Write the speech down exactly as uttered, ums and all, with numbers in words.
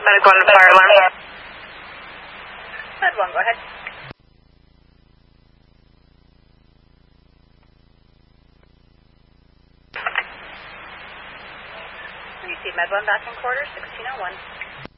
Medical one to fire alarm. Med one, go ahead. You see Med one back in quarter, sixteen oh one.